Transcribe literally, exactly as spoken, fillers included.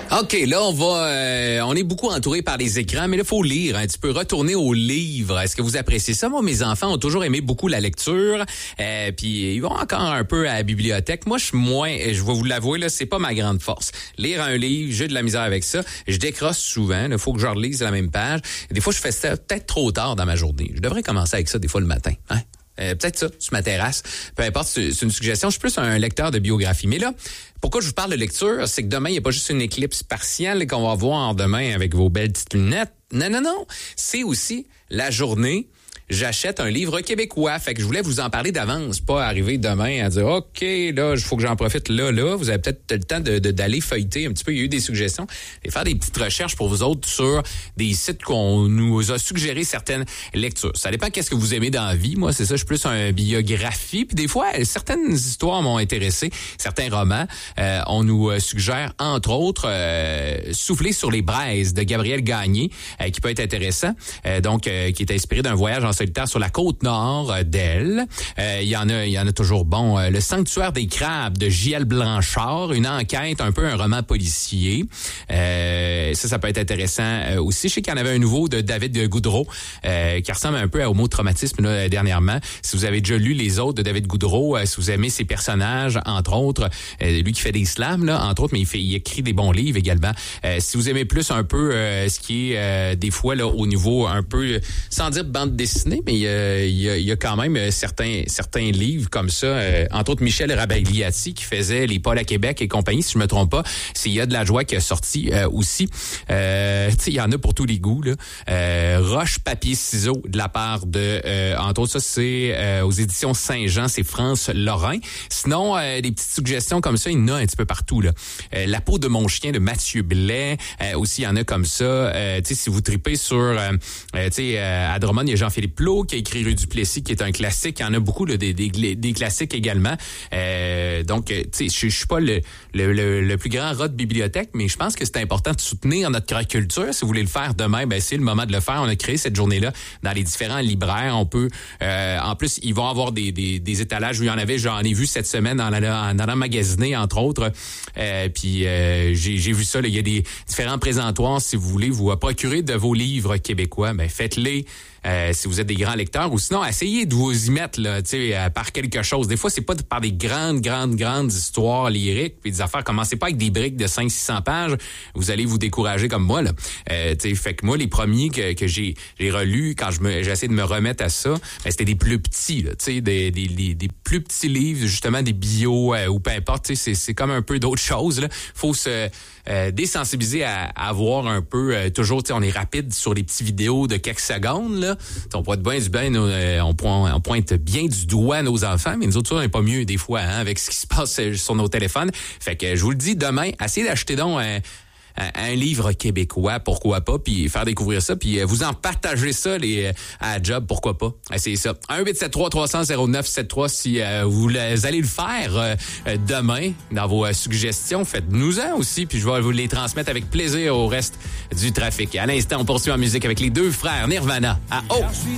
OK, là, on va, euh, on est beaucoup entouré par les écrans, mais là, il faut lire un petit peu, retourner au livre. Est-ce que vous appréciez ça? Moi, mes enfants ont toujours aimé beaucoup la lecture, euh, puis ils vont encore un peu à la bibliothèque. Moi, je suis moins, je vais vous l'avouer, là, c'est pas ma grande force. Lire un livre, j'ai de la misère avec ça. Je décroche souvent, il faut que je relise la même page. Des fois, je fais ça peut-être trop tard dans ma journée. Je devrais commencer avec ça des fois le matin, hein? Euh, peut-être ça, sur ma terrasse. Peu importe, c'est, c'est une suggestion. Je suis plus un lecteur de biographie. Mais là, pourquoi je vous parle de lecture, c'est que demain, il n'y a pas juste une éclipse partielle qu'on va voir demain avec vos belles petites lunettes. Non, non, non. C'est aussi la journée. J'achète un livre québécois. Fait que je voulais vous en parler d'avance, pas arriver demain à dire « OK, là, il faut que j'en profite là, là. » Vous avez peut-être le temps de, de, d'aller feuilleter un petit peu. Il y a eu des suggestions. Et faire des petites recherches pour vous autres sur des sites qu'on nous a suggéré certaines lectures. Ça dépend qu'est-ce que vous aimez dans la vie. Moi, c'est ça, je suis plus un biographie. Puis des fois, certaines histoires m'ont intéressé. Certains romans. Euh, on nous suggère, entre autres, euh, Souffler sur les braises de Gabriel Gagné, euh, qui peut être intéressant. Euh, donc, euh, qui est inspiré d'un voyage en solitaire sur la côte nord euh, d'Elle. Euh, il y en a, il y en a toujours. Bon, euh, Le Sanctuaire des crabes de J L Blanchard, une enquête, un peu un roman policier. Euh, ça, ça peut être intéressant euh, aussi. Je sais qu'il y en avait un nouveau de David Goudreau euh, qui ressemble un peu au mot traumatisme là, dernièrement. Si vous avez déjà lu les autres de David Goudreau, euh, si vous aimez ses personnages, entre autres, euh, lui qui fait des slams, là, entre autres, mais il fait, il écrit des bons livres également. Euh, si vous aimez plus un peu euh, ce qui est euh, des fois là au niveau un peu, sans dire bande dessinée, mais il euh, y, a, y a quand même certains certains livres comme ça, euh, entre autres Michel Rabagliati qui faisait Les Pôles à Québec et compagnie, si je me trompe pas. C'est Il y a de la joie qui a sorti euh, aussi. Euh, tu sais, il y en a pour tous les goûts là. Euh, Roche, papier, ciseaux de la part de, euh, entre autres, ça c'est euh, aux éditions Saint-Jean, c'est France Lorrain. Sinon, euh, des petites suggestions comme ça, il y en a un petit peu partout là. Euh, La peau de mon chien de Mathieu Blais, euh, aussi il y en a comme ça. Euh, tu sais, si vous tripez sur, euh, euh, tu sais, euh, à Drummond, il y a Jean-Philippe Plot qui a écrit Rue du Plessis, qui est un classique. Il y en a beaucoup là, des, des, des classiques également. Euh, donc, tu sais, je, je suis pas le, le, le, le plus grand rat de bibliothèque, mais je pense que c'est important de soutenir notre culture. Si vous voulez le faire demain, ben c'est le moment de le faire. On a créé cette journée-là dans les différents libraires. On peut, euh, en plus, ils vont avoir des, des, des étalages où il y en avait. J'en ai vu cette semaine en allant, en allant magasiner, entre autres. Euh, puis euh, j'ai, j'ai vu ça. Là, il y a des différents présentoirs. Si vous voulez vous procurer de vos livres québécois, ben faites-les. Euh, si vous êtes des grands lecteurs, ou sinon essayez de vous y mettre là, tu sais, euh, par quelque chose. Des fois, c'est pas par des grandes, grandes, grandes histoires lyriques, puis des affaires. Commencez pas avec des briques de cinq six cents pages. Vous allez vous décourager comme moi là. Euh, tu sais, fait que moi, les premiers que, que j'ai, j'ai relus quand je me, j'ai essayé de me remettre à ça, ben, c'était des plus petits, là, tu sais, des, des, des, des plus petits livres, justement des bio euh, ou peu importe. Tu sais, c'est, c'est comme un peu d'autres choses là. Faut se Euh, désensibiliser à, à voir un peu euh, toujours, tu sais, on est rapide sur les petites vidéos de quelques secondes là. T'sais, on pointe bien du bien, euh, on, pointe, on pointe bien du doigt nos enfants, mais nous autres, on n'est pas mieux des fois hein, avec ce qui se passe sur nos téléphones. Fait que je vous le dis, demain, essayez d'acheter donc un, un, un livre québécois, pourquoi pas, puis faire découvrir ça, puis euh, vous en partagez ça les à la job, pourquoi pas. Essayez ça. un huit sept trois trois zéro zéro neuf sept trois si euh, vous allez le faire euh, demain dans vos euh, suggestions. Faites-nous-en aussi, puis je vais vous les transmettre avec plaisir au reste du trafic. À l'instant, on poursuit en musique avec les deux frères Nirvana à Oh!